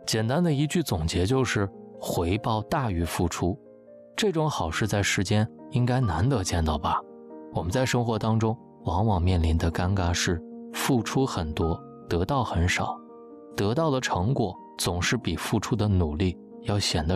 简单的一句总结就是回报大于付出，这种好事在世间应该难得见到吧。我们在生活当中往往面临的尴尬是付出很多，得到很少，得到的成果总是比付出的努力要显得